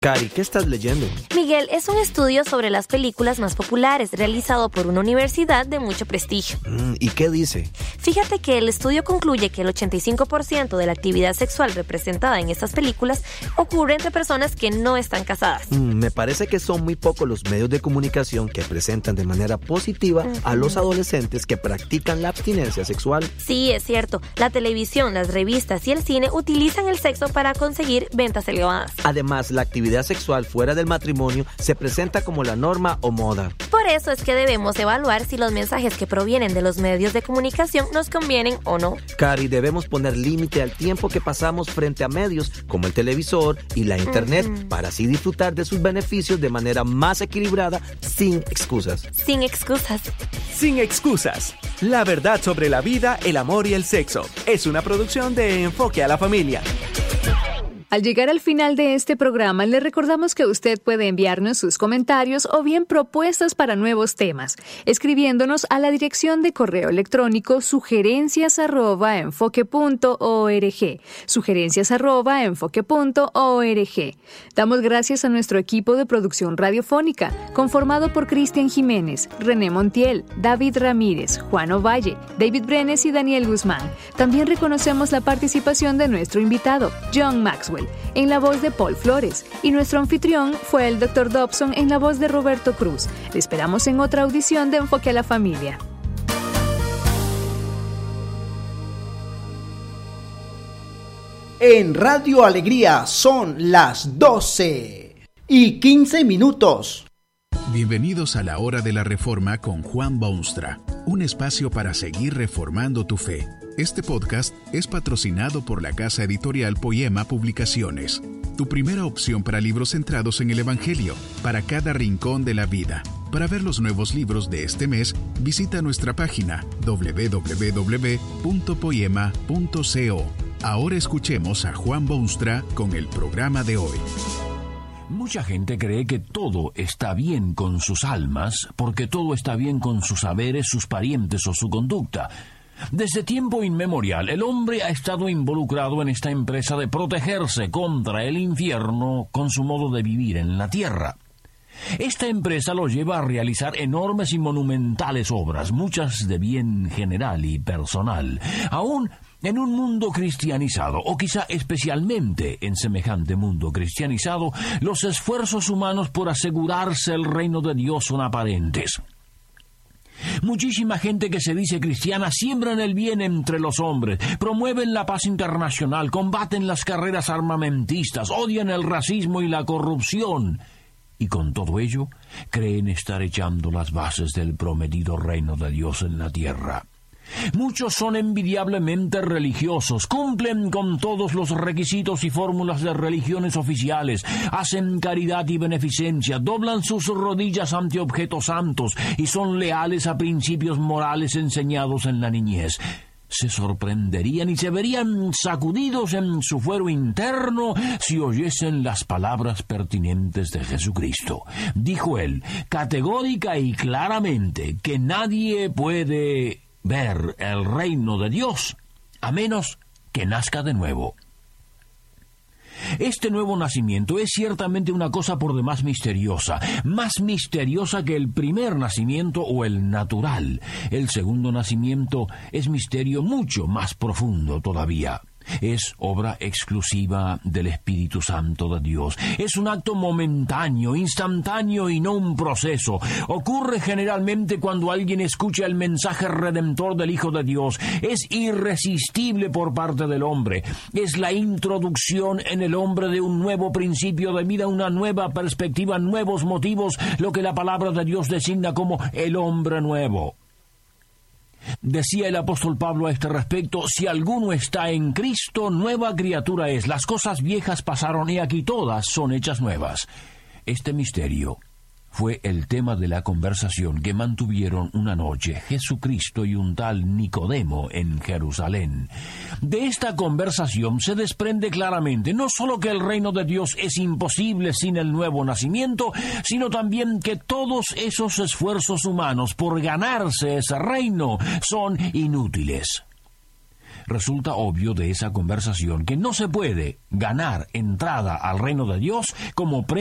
Cari, ¿qué estás leyendo? Miguel, es un estudio sobre las películas más populares realizado por una universidad de mucho prestigio. ¿Y qué dice? Fíjate que el estudio concluye que el 85% de la actividad sexual representada en estas películas ocurre entre personas que no están casadas. Me parece que son muy pocos los medios de comunicación que presentan de manera positiva a los adolescentes que practican la abstinencia sexual. Sí, es cierto. La televisión, las revistas y el cine utilizan el sexo para conseguir ventas elevadas. Además, la actividad sexual fuera del matrimonio se presenta como la norma o moda. Por eso es que debemos evaluar si los mensajes que provienen de los medios de comunicación nos convienen o no. Cari, debemos poner límite al tiempo que pasamos frente a medios como el televisor y la internet para así disfrutar de sus beneficios de manera más equilibrada, sin excusas. Sin excusas. Sin excusas. La verdad sobre la vida, el amor y el sexo. Es una producción de Enfoque a la Familia. Al llegar al final de este programa, le recordamos que usted puede enviarnos sus comentarios o bien propuestas para nuevos temas, escribiéndonos a la dirección de correo electrónico sugerencias@enfoque.org. Sugerencias@enfoque.org. Damos gracias a nuestro equipo de producción radiofónica, conformado por Cristian Jiménez, René Montiel, David Ramírez, Juan Ovalle, David Brenes y Daniel Guzmán. También reconocemos la participación de nuestro invitado, John Maxwell, en la voz de Paul Flores, y nuestro anfitrión fue el Dr. Dobson en la voz de Roberto Cruz. Le esperamos en otra audición de Enfoque a la Familia. En Radio Alegría son las 12:15. Bienvenidos a la Hora de la Reforma con Juan Boonstra, un espacio para seguir reformando tu fe. Este podcast es patrocinado por la casa editorial Poema Publicaciones, tu primera opción para libros centrados en el Evangelio, para cada rincón de la vida. Para ver los nuevos libros de este mes, visita nuestra página www.poema.co. Ahora escuchemos a Juan Boonstra con el programa de hoy. Mucha gente cree que todo está bien con sus almas porque todo está bien con sus saberes, sus parientes o su conducta. Desde tiempo inmemorial, el hombre ha estado involucrado en esta empresa de protegerse contra el infierno con su modo de vivir en la tierra. Esta empresa lo lleva a realizar enormes y monumentales obras, muchas de bien general y personal, aún en un mundo cristianizado, o quizá especialmente en semejante mundo cristianizado, los esfuerzos humanos por asegurarse el reino de Dios son aparentes. Muchísima gente que se dice cristiana siembran el bien entre los hombres, promueven la paz internacional, combaten las carreras armamentistas, odian el racismo y la corrupción, y con todo ello creen estar echando las bases del prometido reino de Dios en la tierra. Muchos son envidiablemente religiosos, cumplen con todos los requisitos y fórmulas de religiones oficiales, hacen caridad y beneficencia, doblan sus rodillas ante objetos santos y son leales a principios morales enseñados en la niñez. Se sorprenderían y se verían sacudidos en su fuero interno si oyesen las palabras pertinentes de Jesucristo. Dijo él, categórica y claramente, que nadie puede ver el reino de Dios a menos que nazca de nuevo. Este nuevo nacimiento es ciertamente una cosa por demás misteriosa, más misteriosa que el primer nacimiento o el natural. El segundo nacimiento es misterio mucho más profundo todavía. Es obra exclusiva del Espíritu Santo de Dios. Es un acto momentáneo, instantáneo y no un proceso. Ocurre generalmente cuando alguien escucha el mensaje redentor del Hijo de Dios. Es irresistible por parte del hombre. Es la introducción en el hombre de un nuevo principio de vida, una nueva perspectiva, nuevos motivos, lo que la palabra de Dios designa como el hombre nuevo. Decía el apóstol Pablo a este respecto, si alguno está en Cristo, nueva criatura es. Las cosas viejas pasaron y aquí todas son hechas nuevas. Este misterio fue el tema de la conversación que mantuvieron una noche Jesucristo y un tal Nicodemo en Jerusalén. De esta conversación se desprende claramente no solo que el reino de Dios es imposible sin el nuevo nacimiento, sino también que todos esos esfuerzos humanos por ganarse ese reino son inútiles. resulta obvio de esa conversación que no se puede ganar entrada al reino de Dios como